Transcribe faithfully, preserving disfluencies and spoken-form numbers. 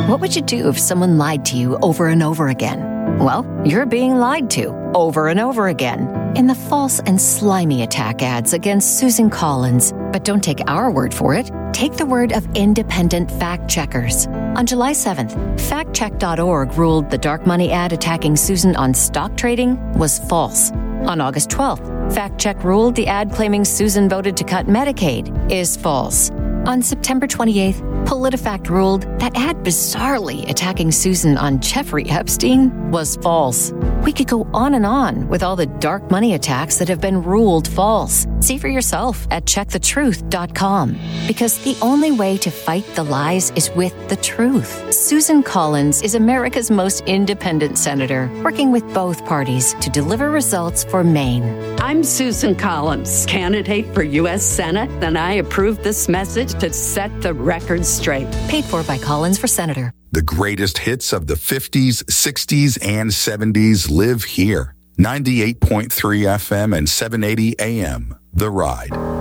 What would you do if someone lied to you over and over again? Well, you're being lied to over and over again in the false and slimy attack ads against Susan Collins. But don't take our word for it. Take the word of independent fact checkers. On July seventh, fact check dot org ruled the dark money ad attacking Susan on stock trading was false. On August twelfth, FactCheck ruled the ad claiming Susan voted to cut Medicaid is false. On September twenty-eighth, PolitiFact ruled that ad bizarrely attacking Susan on Jeffrey Epstein was false. We could go on and on with all the dark money attacks that have been ruled false. See for yourself at check the truth dot com. Because the only way to fight the lies is with the truth. Susan Collins is America's most independent senator, working with both parties to deliver results for Maine. I'm Susan Collins, candidate for U S Senate, and I approve this message to set the record straight. Paid for by Collins for Senator. The greatest hits of the fifties, sixties, and seventies live here. ninety-eight point three F M and seven eighty A M. The Ride.